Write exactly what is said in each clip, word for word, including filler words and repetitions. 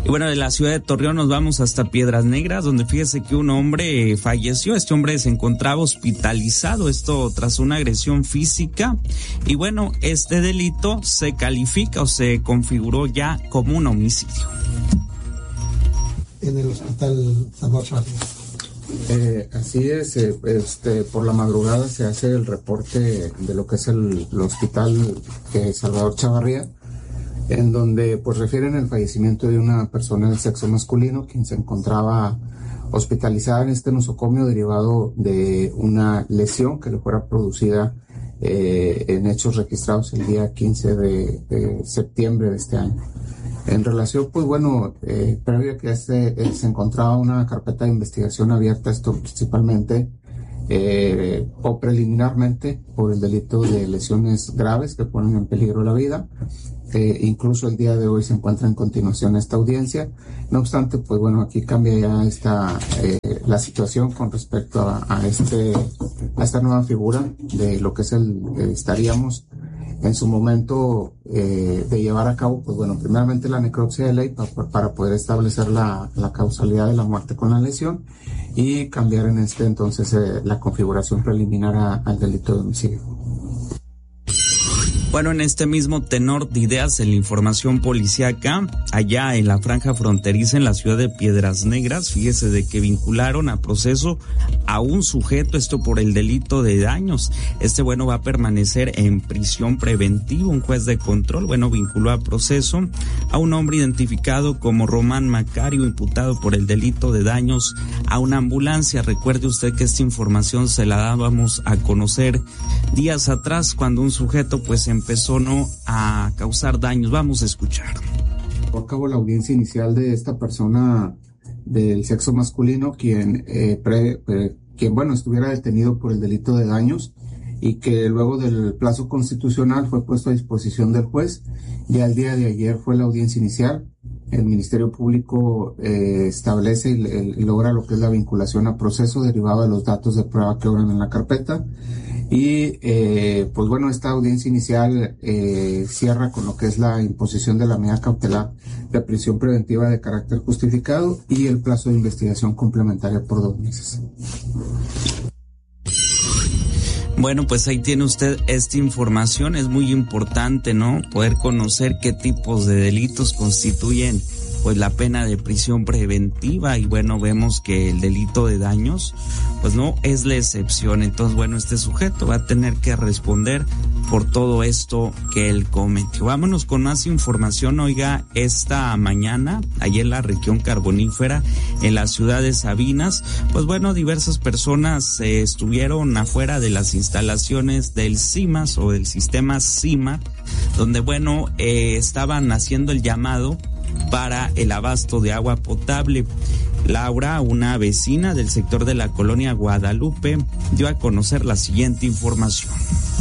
Y bueno, de la ciudad de Torreón nos vamos hasta Piedras Negras, donde fíjese que un hombre falleció. Este hombre se encontraba hospitalizado, esto tras una agresión física. Y bueno, este delito se califica o se configuró ya como un homicidio. En el hospital Salvador Chavarría. Eh, así es, eh, este, por la madrugada se hace el reporte de lo que es el, el hospital eh, Salvador Chavarría, en donde pues refieren el fallecimiento de una persona del sexo masculino quien se encontraba hospitalizada en este nosocomio derivado de una lesión que le fuera producida eh, en hechos registrados el día quince de, de septiembre de este año. En relación, pues bueno, eh, previo a que este, eh, se encontraba una carpeta de investigación abierta, esto principalmente eh, o preliminarmente por el delito de lesiones graves que ponen en peligro la vida. Eh, incluso el día de hoy se encuentra en continuación esta audiencia. No obstante, pues bueno, aquí cambia ya esta eh, la situación con respecto a, a este a esta nueva figura de lo que es el eh, estaríamos en su momento eh, de llevar a cabo, pues bueno, primeramente la necropsia de ley para, para poder establecer la, la causalidad de la muerte con la lesión y cambiar en este entonces eh, la configuración preliminar a, al delito de homicidio. Bueno, en este mismo tenor de ideas en la información policíaca, allá en la franja fronteriza en la ciudad de Piedras Negras, fíjese de que vincularon a proceso a un sujeto, esto por el delito de daños. Este, bueno, va a permanecer en prisión preventiva. Un juez de control, bueno, vinculó a proceso a un hombre identificado como Román Macario, imputado por el delito de daños a una ambulancia. Recuerde usted que esta información se la dábamos a conocer días atrás cuando un sujeto, pues, en empezó no a causar daños. Vamos a escuchar. Por cabo la audiencia inicial de esta persona del sexo masculino, quien, eh, pre, pre, quien bueno, estuviera detenido por el delito de daños y que luego del plazo constitucional fue puesto a disposición del juez. Ya el día de ayer fue la audiencia inicial. El Ministerio Público eh, establece y, y logra lo que es la vinculación a proceso derivado de los datos de prueba que obran en la carpeta. Y eh, pues bueno, esta audiencia inicial eh, cierra con lo que es la imposición de la medida cautelar de prisión preventiva de carácter justificado y el plazo de investigación complementaria por dos meses. Bueno, pues ahí tiene usted esta información. Es muy importante, ¿no?, poder conocer qué tipos de delitos constituyen pues la pena de prisión preventiva. Y bueno, vemos que el delito de daños pues no es la excepción. Entonces, bueno, este sujeto va a tener que responder por todo esto que él cometió. Vámonos con más información. Oiga, esta mañana, allá en la región carbonífera, en la ciudad de Sabinas, pues bueno, diversas personas eh, estuvieron afuera de las instalaciones del CIMAS o del sistema CIMA, donde bueno, eh, estaban haciendo el llamado para el abasto de agua potable. Laura, una vecina del sector de la colonia Guadalupe, dio a conocer la siguiente información.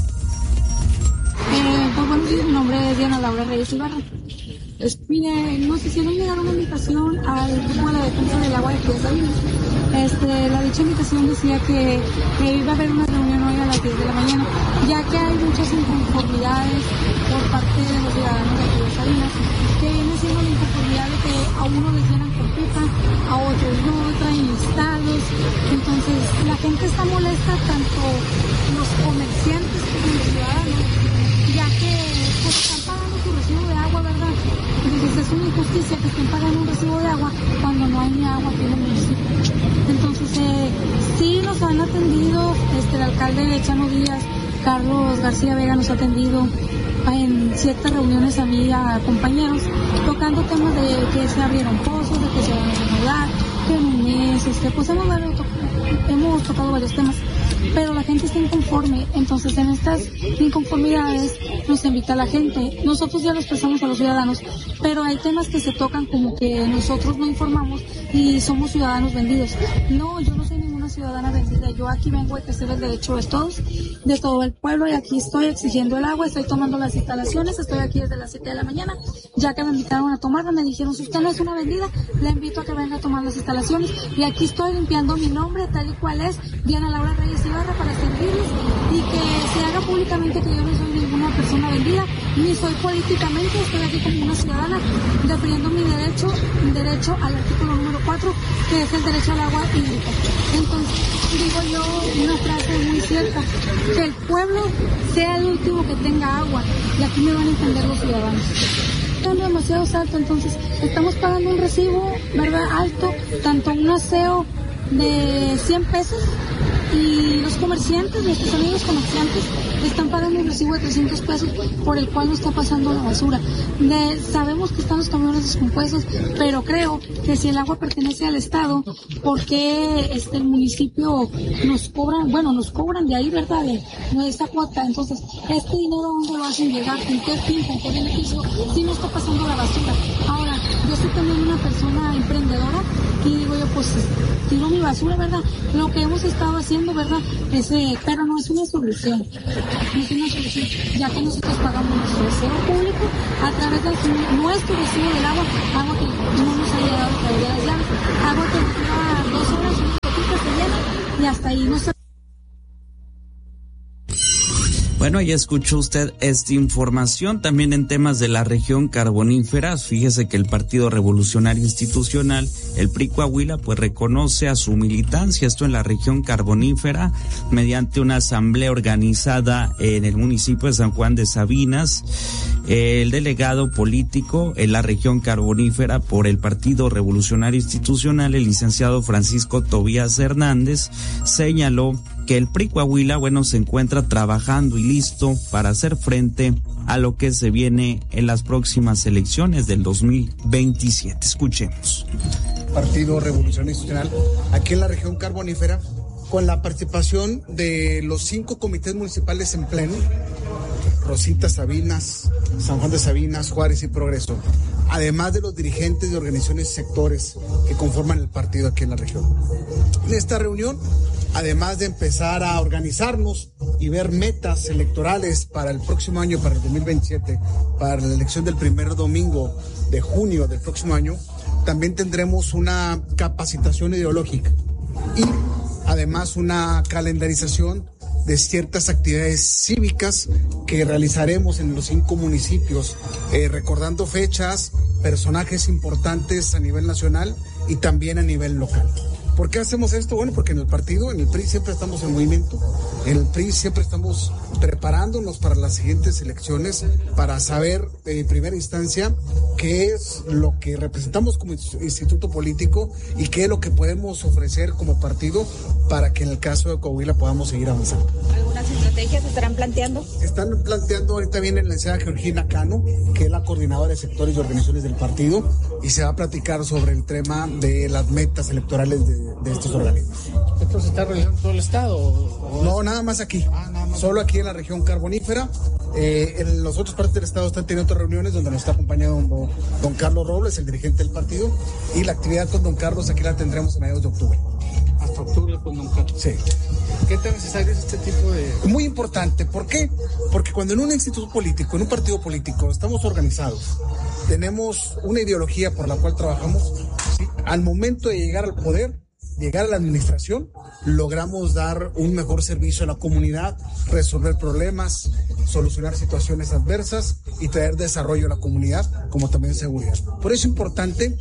Eh, pues buenos días, mi nombre es Diana Laura Reyes Ibarra. Es, mire, nos hicieron llegar una invitación al grupo de la defensa del agua de aquí de Sabinas. Este, la dicha invitación decía que, que iba a haber una reunión hoy a las diez de la mañana, ya que hay muchas inconformidades por parte de los ciudadanos de aquí de Sabinas, que viene siendo la inconformidad de que a uno les llenan con pipa, a otros no, traen listados. Entonces la gente está molesta, tanto los comerciantes como los ciudadanos, ya que pues están pagando su recibo de agua, ¿verdad? Entonces es una injusticia que estén pagando un recibo de agua cuando no hay ni agua aquí en el municipio. Entonces eh, sí nos han atendido, este, el alcalde de Chano Díaz, Carlos García Vega, nos ha atendido en ciertas reuniones a mí, a compañeros, tocando temas de que se abrieron pozos, de que se van a reanudar, que en un mes, este, pues hemos, hemos tocado varios temas, pero la gente está inconforme. Entonces en estas inconformidades nos invita a la gente, nosotros ya lo expresamos a los ciudadanos, pero hay temas que se tocan como que nosotros no informamos y somos ciudadanos vendidos. No, yo no soy ninguna ciudadana vendida. Yo aquí vengo a ejercer el derecho de todos, de todo el pueblo, y aquí estoy exigiendo el agua, estoy tomando las instalaciones, estoy aquí desde las siete de la mañana, ya que me invitaron a tomarla, me dijeron, si usted no es una vendida, le invito a que venga a tomar las instalaciones, y aquí estoy limpiando mi nombre, tal y cual es, Diana Laura Reyes Ibarra, para servirles, y que se haga públicamente que yo no soy ninguna persona vendida, ni soy políticamente, estoy aquí como una ciudadana, defendiendo mi derecho, mi derecho al artículo número cuatro, que es el derecho al agua hídrica. Entonces, digo yo una frase muy cierta, que el pueblo sea el último que tenga agua, y aquí me van a entender los ciudadanos. Están demasiado alto, entonces estamos pagando un recibo, ¿verdad?, alto, tanto un aseo de cien pesos, y los comerciantes, nuestros amigos comerciantes, están pagando un recibo de trescientos pesos por el cual no está pasando la basura. De, sabemos que están los camiones descompuestos, pero creo que si el agua pertenece al Estado, ¿por qué este, el municipio nos cobran, bueno, nos cobran de ahí, ¿verdad?, de, de esa cuota? Entonces, ¿este dinero dónde lo hacen llegar? ¿Con qué fin? ¿Con qué beneficio? Si no está pasando la basura. Ahora, yo soy también una persona emprendedora y digo yo, pues, tiro mi basura, ¿verdad? Lo que hemos estado haciendo, ¿verdad? Es, eh, pero no es una solución. No es una solución, ya que nosotros pagamos nuestro recibo público a través de nuestro recibo del agua, agua que no nos ha llegado todavía las llaves, agua que nos lleva dos horas, una gotita se llena y hasta ahí no se... Bueno, ya escuchó usted esta información también en temas de la región carbonífera. Fíjese que el Partido Revolucionario Institucional, el P R I Coahuila, pues reconoce a su militancia, esto en la región carbonífera, mediante una asamblea organizada en el municipio de San Juan de Sabinas. El delegado político en la región carbonífera por el Partido Revolucionario Institucional, el licenciado Francisco Tobías Hernández, señaló que el P R I Coahuila, bueno, se encuentra trabajando y listo para hacer frente a lo que se viene en las próximas elecciones del dos mil veintisiete. Escuchemos. Partido Revolucionario Institucional, aquí en la región carbonífera, con la participación de los cinco comités municipales en pleno, Rosita, Sabinas, San Juan de Sabinas, Juárez y Progreso, además de los dirigentes de organizaciones y sectores que conforman el partido aquí en la región. En esta reunión, además de empezar a organizarnos y ver metas electorales para el próximo año, para el dos mil veintisiete, para la elección del primer domingo de junio del próximo año, también tendremos una capacitación ideológica y además una calendarización de ciertas actividades cívicas que realizaremos en los cinco municipios, eh, recordando fechas, personajes importantes a nivel nacional y también a nivel local. ¿Por qué hacemos esto? Bueno, porque en el partido, en el P R I siempre estamos en movimiento, en el P R I siempre estamos preparándonos para las siguientes elecciones, para saber en primera instancia qué es lo que representamos como instituto político y qué es lo que podemos ofrecer como partido para que en el caso de Coahuila podamos seguir avanzando. ¿Algunas estrategias se estarán planteando? Están planteando, ahorita viene la licenciada Georgina Cano, que es la coordinadora de sectores y organizaciones del partido, y se va a platicar sobre el tema de las metas electorales de, de estos organismos. ¿Esto se está realizando en todo el estado? O, o no, nada más aquí, ah, nada más solo aquí en la región carbonífera. Eh, en las otras partes del estado están teniendo otras reuniones donde nos está acompañando don, don Carlos Robles, el dirigente del partido, y la actividad con don Carlos aquí la tendremos a mediados de octubre. Hasta octubre con don Carlos. Sí. ¿Qué tan necesario es este tipo de...? Muy importante. ¿Por qué? Porque cuando en un instituto político, en un partido político, estamos organizados, tenemos una ideología por la cual trabajamos, ¿sí? Al momento de llegar al poder, llegar a la administración, logramos dar un mejor servicio a la comunidad, resolver problemas, solucionar situaciones adversas y traer desarrollo a la comunidad, como también seguridad. Por eso es importante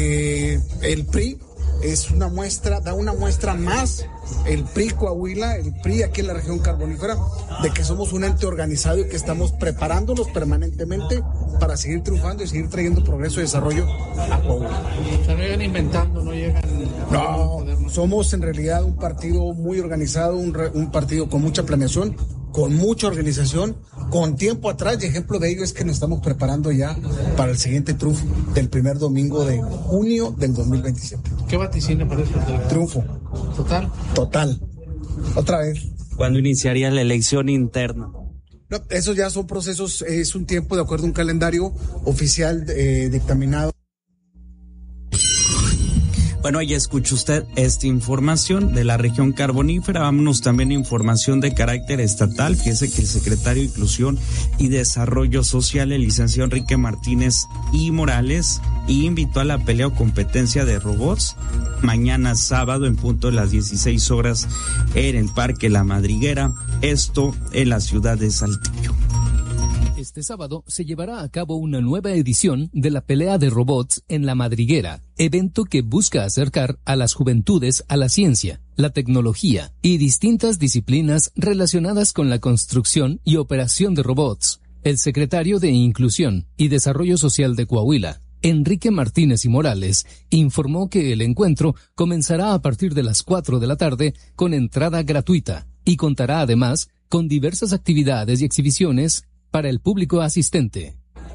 que el P R I es una muestra, da una muestra más, el P R I Coahuila, el P R I aquí en la región carbonífera, de que somos un ente organizado y que estamos preparándonos permanentemente para seguir triunfando y seguir trayendo progreso y desarrollo a Coahuila. O sea, no llegan inventando, no llegan... No, somos en realidad un partido muy organizado, un, re, un partido con mucha planeación, con mucha organización, con tiempo atrás, y ejemplo de ello es que nos estamos preparando ya para el siguiente triunfo del primer domingo de junio del dos mil veintisiete. ¿Qué vaticina para eso? Triunfo. ¿Total? Total. Otra vez. ¿Cuándo iniciaría la elección interna? No, esos ya son procesos, es un tiempo de acuerdo a un calendario oficial eh, dictaminado. Bueno, ya escucha usted esta información de la región carbonífera. Vámonos también a información de carácter estatal. Fíjese que el secretario de Inclusión y Desarrollo Social, el licenciado Enrique Martínez y Morales, invitó a la pelea o competencia de robots mañana sábado en punto de las dieciséis horas en el Parque La Madriguera, esto en la ciudad de Saltillo. Este sábado se llevará a cabo una nueva edición de la pelea de robots en La Madriguera, evento que busca acercar a las juventudes a la ciencia, la tecnología y distintas disciplinas relacionadas con la construcción y operación de robots. El secretario de Inclusión y Desarrollo Social de Coahuila, Enrique Martínez y Morales, informó que el encuentro comenzará a partir de las cuatro de la tarde con entrada gratuita y contará además con diversas actividades y exhibiciones para el público asistente.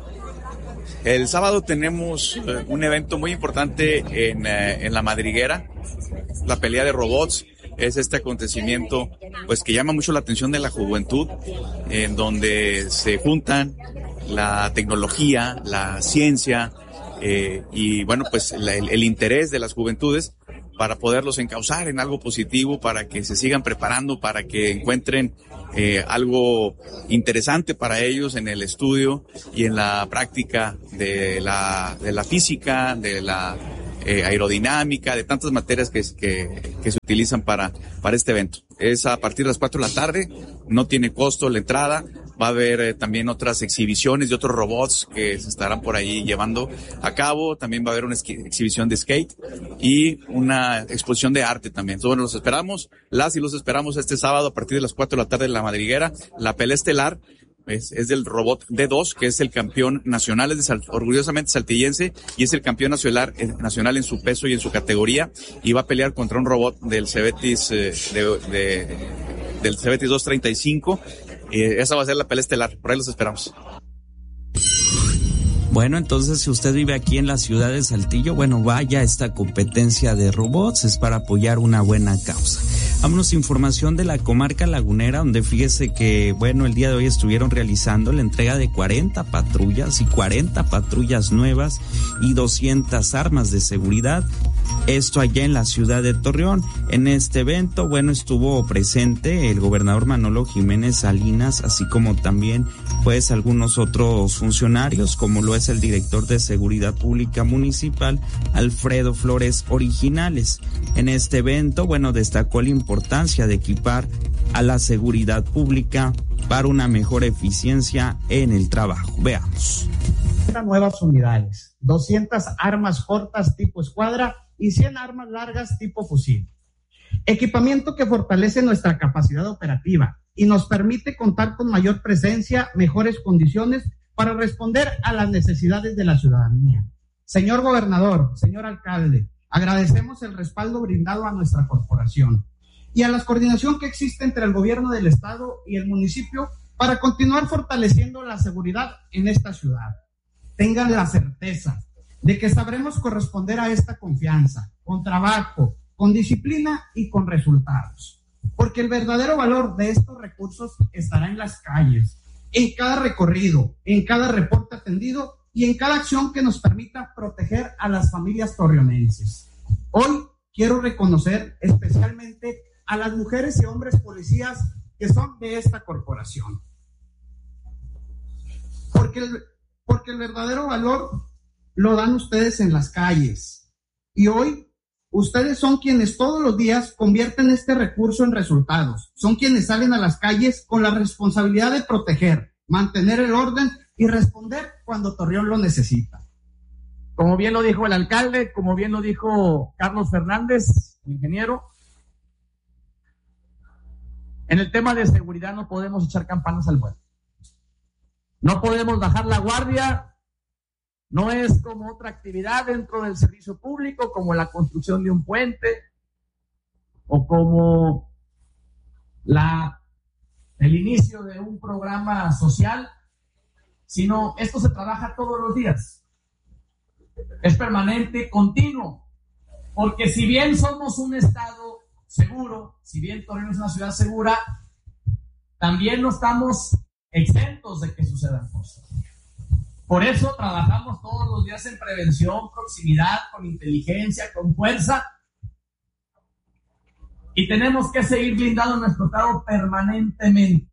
El sábado tenemos eh, un evento muy importante en, eh, en La Madriguera, la pelea de robots. Es este acontecimiento pues que llama mucho la atención de la juventud, en donde se juntan la tecnología, la ciencia eh, y bueno pues la, el, el interés de las juventudes para poderlos encauzar en algo positivo, para que se sigan preparando, para que encuentren eh, algo interesante para ellos en el estudio y en la práctica de la, de la física, de la eh, aerodinámica, de tantas materias que, que, que se utilizan para, para este evento. Es a partir de las cuatro de la tarde, no tiene costo la entrada. Va a haber eh, también otras exhibiciones de otros robots que se estarán por ahí llevando a cabo. También va a haber una esqui- exhibición de skate y una exposición de arte también. Entonces, bueno, los esperamos, las y los esperamos este sábado a partir de las cuatro de la tarde en La Madriguera. La pelea estelar es, es del robot D dos, que es el campeón nacional, es de Sal- orgullosamente saltillense, y es el campeón nacional, eh, nacional en su peso y en su categoría, y va a pelear contra un robot del Cebetis, eh, de, de, del Cebetis doscientos treinta y cinco. Eh, esa va a ser la pelea estelar, por ahí los esperamos. Bueno, entonces si usted vive aquí en la ciudad de Saltillo, bueno, vaya a esta competencia de robots, es para apoyar una buena causa. Vámonos a información de la comarca lagunera, donde fíjese que, bueno, el día de hoy estuvieron realizando la entrega de cuarenta patrullas y cuarenta patrullas nuevas y doscientas armas de seguridad. Esto allá en la ciudad de Torreón. En este evento, bueno, estuvo presente el gobernador Manolo Jiménez Salinas, así como también, pues, algunos otros funcionarios, como lo es el director de Seguridad Pública Municipal, Alfredo Flores Originales. En este evento, bueno, destacó la importancia de equipar a la seguridad pública para una mejor eficiencia en el trabajo. Veamos. Nuevas unidades, doscientas armas cortas tipo escuadra y cien armas largas tipo fusil. Equipamiento que fortalece nuestra capacidad operativa y nos permite contar con mayor presencia, mejores condiciones para responder a las necesidades de la ciudadanía. Señor gobernador, señor alcalde, agradecemos el respaldo brindado a nuestra corporación y a la coordinación que existe entre el gobierno del estado y el municipio para continuar fortaleciendo la seguridad en esta ciudad. Tengan la certeza de que sabremos corresponder a esta confianza, con trabajo, con disciplina y con resultados. Porque el verdadero valor de estos recursos estará en las calles, en cada recorrido, en cada reporte atendido y en cada acción que nos permita proteger a las familias torreonenses. Hoy quiero reconocer especialmente a las mujeres y hombres policías que son de esta corporación. Porque el, porque el verdadero valor lo dan ustedes en las calles. Y hoy ustedes son quienes todos los días convierten este recurso en resultados. Son quienes salen a las calles con la responsabilidad de proteger, mantener el orden y responder cuando Torreón lo necesita. Como bien lo dijo el alcalde, como bien lo dijo Carlos Fernández, el ingeniero, en el tema de seguridad no podemos echar campanas al vuelo. No podemos bajar la guardia. No es como otra actividad dentro del servicio público, como la construcción de un puente o como la, el inicio de un programa social, sino esto se trabaja todos los días. Es permanente, continuo, porque si bien somos un estado seguro, si bien Torreón es una ciudad segura, también no estamos exentos de que sucedan cosas. Por eso trabajamos todos los días en prevención, proximidad, con inteligencia, con fuerza. Y tenemos que seguir blindando nuestro Estado permanentemente.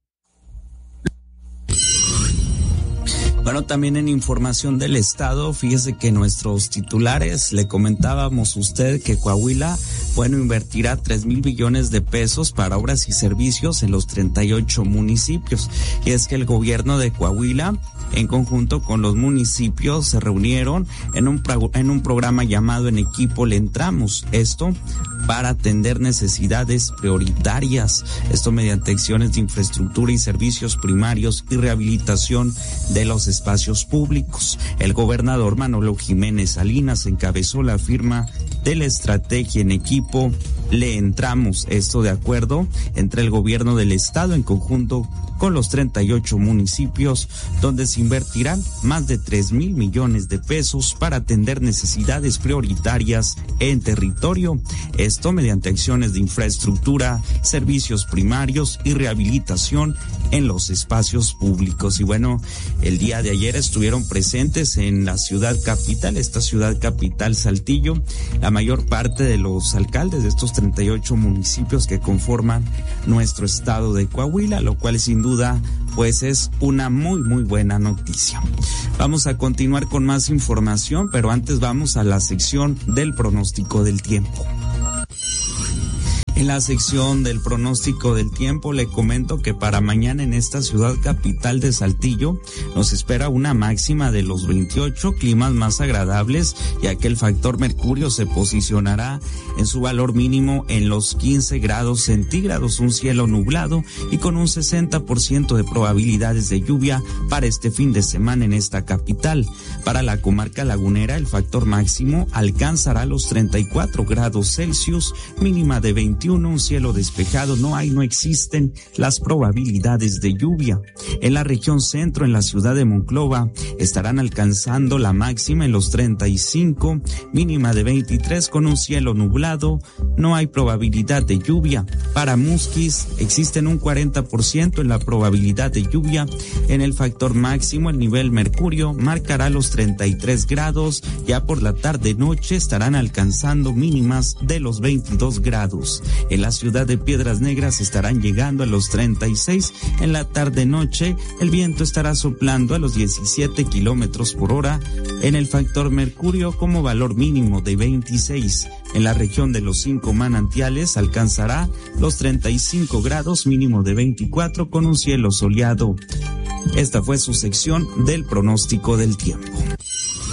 Bueno, también en información del Estado, fíjese que nuestros titulares, le comentábamos a usted que Coahuila, bueno, invertirá tres mil billones de pesos para obras y servicios en los treinta y ocho municipios. Y es que el gobierno de Coahuila, en conjunto con los municipios, se reunieron en un, pro, en un programa llamado En Equipo Le Entramos. Esto para atender necesidades prioritarias. Esto mediante acciones de infraestructura y servicios primarios y rehabilitación de los espacios públicos. El gobernador Manolo Jiménez Salinas encabezó la firma de la estrategia En Equipo Le Entramos. Esto de acuerdo entre el gobierno del estado en conjunto con los treinta y ocho municipios, donde se invertirán más de tres mil millones de pesos para atender necesidades prioritarias en territorio. Esto mediante acciones de infraestructura, servicios primarios y rehabilitación en los espacios públicos. Y bueno, el día de ayer estuvieron presentes en la ciudad capital, esta ciudad capital Saltillo, la mayor parte de los alcaldes de estos treinta y ocho municipios que conforman nuestro estado de Coahuila, lo cual sin duda pues es una muy muy buena noticia. Vamos a continuar con más información, pero antes vamos a la sección del pronóstico del tiempo. En la sección del pronóstico del tiempo le comento que para mañana en esta ciudad capital de Saltillo nos espera una máxima de los veintiocho, climas más agradables, ya que el factor mercurio se posicionará en su valor mínimo en los quince grados centígrados, un cielo nublado y con un sesenta por ciento de probabilidades de lluvia para este fin de semana en esta capital. Para la comarca lagunera el factor máximo alcanzará los treinta y cuatro grados Celsius, mínima de veintiuno, un cielo despejado, no hay, no existen las probabilidades de lluvia. En la región centro, en la ciudad de Monclova, estarán alcanzando la máxima en los treinta y cinco, mínima de veintitrés con un cielo nublado, no hay probabilidad de lluvia. Para Musquis existen un cuarenta por ciento en la probabilidad de lluvia. En el factor máximo el nivel mercurio marcará los treinta y tres grados, ya por la tarde noche estarán alcanzando mínimas de los veintidós grados. En la ciudad de Piedras Negras estarán llegando a los treinta y seis. En la tarde-noche el viento estará soplando a los diecisiete kilómetros por hora. En el factor mercurio como valor mínimo de veintiséis. En la región de los cinco manantiales alcanzará los treinta y cinco grados, mínimo de veinticuatro con un cielo soleado. Esta fue su sección del pronóstico del tiempo.